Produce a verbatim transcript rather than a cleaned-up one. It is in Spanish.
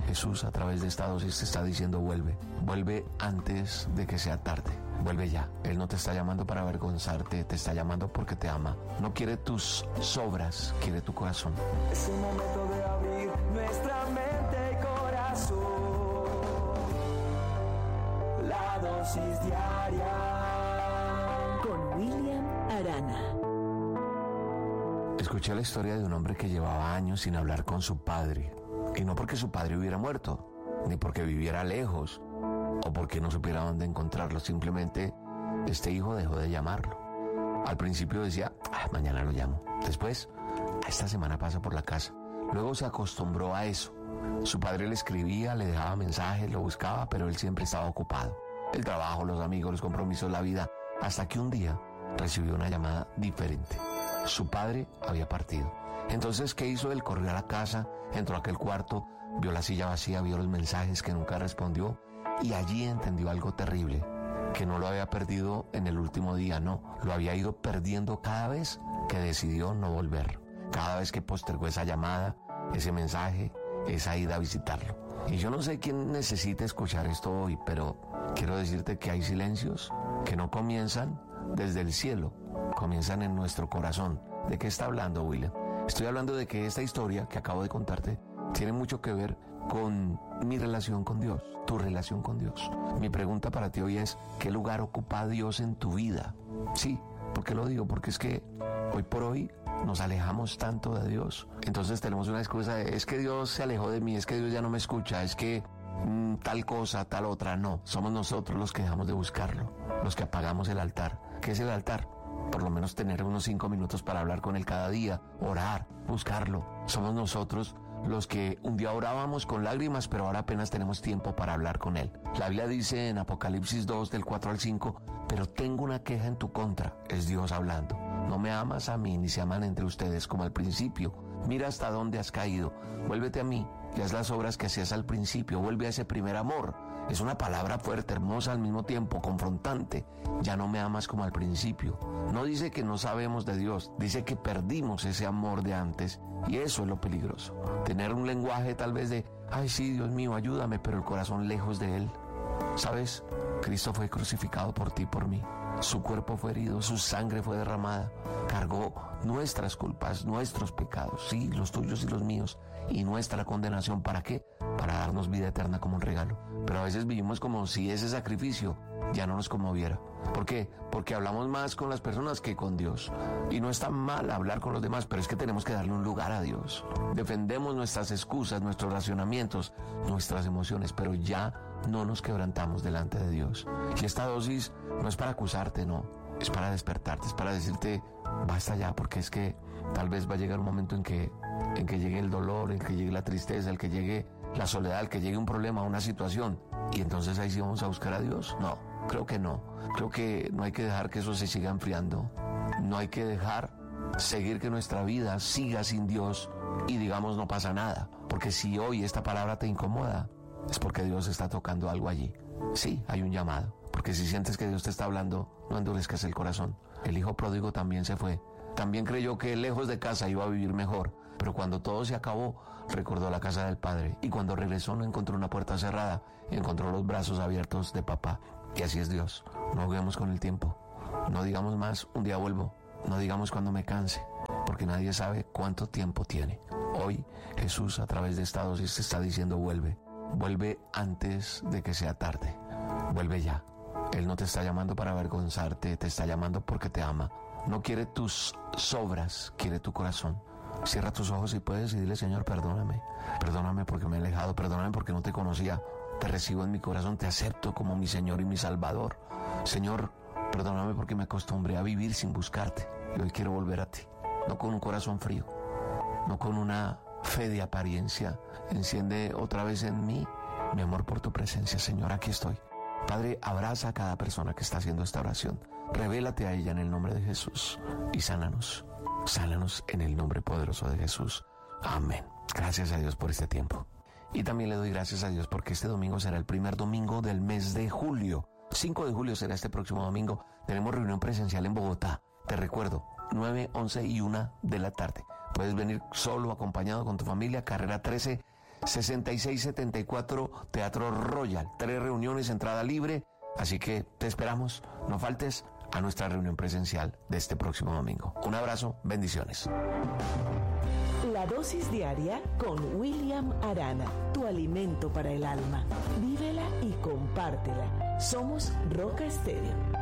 Jesús a través de esta dosis te está diciendo vuelve, vuelve antes de que sea tarde, vuelve ya. Él no te está llamando para avergonzarte, te está llamando porque te ama. No quiere tus sobras, quiere tu corazón. Es el momento de abrir nuestra mente y corazón. La dosis diaria con William Arana. Escuché la historia de un hombre que llevaba años sin hablar con su padre. Y no porque su padre hubiera muerto, ni porque viviera lejos, o porque no supiera dónde encontrarlo. Simplemente este hijo dejó de llamarlo. Al principio decía, ah, mañana lo llamo. Después, esta semana pasa por la casa. Luego se acostumbró a eso. Su padre le escribía, le dejaba mensajes, lo buscaba, pero él siempre estaba ocupado. El trabajo, los amigos, los compromisos, la vida. Hasta que un día recibió una llamada diferente. Su padre había partido. Entonces, ¿qué hizo él? Corrió a la casa, entró a aquel cuarto, vio la silla vacía, vio los mensajes que nunca respondió y allí entendió algo terrible, que no lo había perdido en el último día, no, lo había ido perdiendo cada vez que decidió no volver, cada vez que postergó esa llamada, ese mensaje, esa ida a visitarlo. Y yo no sé quién necesita escuchar esto hoy, pero quiero decirte que hay silencios que no comienzan desde el cielo, comienzan en nuestro corazón. ¿De qué está hablando, William? Estoy hablando de que esta historia que acabo de contarte tiene mucho que ver con mi relación con Dios, tu relación con Dios. Mi pregunta para ti hoy es, ¿qué lugar ocupa Dios en tu vida? Sí, ¿por qué lo digo? Porque es que hoy por hoy nos alejamos tanto de Dios. Entonces tenemos una excusa de, es que Dios se alejó de mí, es que Dios ya no me escucha, es que mmm, tal cosa, tal otra. No, somos nosotros los que dejamos de buscarlo, los que apagamos el altar. ¿Qué es el altar? Por lo menos tener unos cinco minutos para hablar con Él cada día, orar, buscarlo. Somos nosotros los que un día orábamos con lágrimas, pero ahora apenas tenemos tiempo para hablar con Él. La Biblia dice en Apocalipsis dos, del cuatro al cinco, pero tengo una queja en tu contra, es Dios hablando. No me amas a mí, ni se aman entre ustedes como al principio. Mira hasta dónde has caído, vuélvete a mí y haz las obras que hacías al principio, vuelve a ese primer amor. Es una palabra fuerte, hermosa al mismo tiempo, confrontante. Ya no me amas como al principio. No dice que no sabemos de Dios, dice que perdimos ese amor de antes y eso es lo peligroso. Tener un lenguaje tal vez de, ay sí, Dios mío, ayúdame, pero el corazón lejos de Él. ¿Sabes? Cristo fue crucificado por ti y por mí. Su cuerpo fue herido, su sangre fue derramada. Cargó nuestras culpas, nuestros pecados, sí, los tuyos y los míos, y nuestra condenación. ¿Para qué? Para darnos vida eterna como un regalo. Pero a veces vivimos como si ese sacrificio ya no nos conmoviera. ¿Por qué? Porque hablamos más con las personas que con Dios. Y no está mal hablar con los demás, pero es que tenemos que darle un lugar a Dios. Defendemos nuestras excusas, nuestros racionamientos, nuestras emociones, pero ya no nos quebrantamos delante de Dios. Y esta dosis no es para acusarte, no. Es para despertarte, es para decirte, basta ya, porque es que tal vez va a llegar un momento en que, en que llegue el dolor, en que llegue la tristeza, el que llegue la soledad, el que llegue un problema, una situación. Y entonces ahí sí vamos a buscar a Dios. No, creo que no. Creo que no hay que dejar que eso se siga enfriando. No hay que dejar seguir que nuestra vida siga sin Dios y digamos no pasa nada. Porque si hoy esta palabra te incomoda, es porque Dios está tocando algo allí. Sí, hay un llamado. Porque si sientes que Dios te está hablando, no endurezcas el corazón. El hijo pródigo también se fue. También creyó que lejos de casa iba a vivir mejor. Pero cuando todo se acabó, recordó la casa del padre. Y cuando regresó no encontró una puerta cerrada, encontró los brazos abiertos de papá. Y así es Dios. No juguemos con el tiempo. No digamos más, un día vuelvo. No digamos cuando me canse. Porque nadie sabe cuánto tiempo tiene. Hoy Jesús a través de esta dosis te está diciendo vuelve. Vuelve antes de que sea tarde. Vuelve ya. Él no te está llamando para avergonzarte, te está llamando porque te ama. No quiere tus sobras, quiere tu corazón. Cierra tus ojos si puedes y dile, Señor, perdóname. Perdóname porque me he alejado, perdóname porque no te conocía. Te recibo en mi corazón, te acepto como mi Señor y mi Salvador. Señor, perdóname porque me acostumbré a vivir sin buscarte. Y hoy quiero volver a ti, no con un corazón frío, no con una fe de apariencia. Enciende otra vez en mí mi amor por tu presencia, Señor, aquí estoy. Padre, abraza a cada persona que está haciendo esta oración. Revélate a ella en el nombre de Jesús y sánanos. Sánanos en el nombre poderoso de Jesús. Amén. Gracias a Dios por este tiempo. Y también le doy gracias a Dios porque este domingo será el primer domingo del mes de julio. cinco de julio será este próximo domingo. Tenemos reunión presencial en Bogotá. Te recuerdo, nueve, once y una de la tarde. Puedes venir solo, acompañado con tu familia. Carrera trece sesenta y seis setenta y cuatro Teatro Royal. Tres reuniones, entrada libre. Así que te esperamos. No faltes a nuestra reunión presencial de este próximo domingo. Un abrazo, bendiciones. La dosis diaria con William Arana, tu alimento para el alma. Vívela y compártela. Somos Roca Estéreo.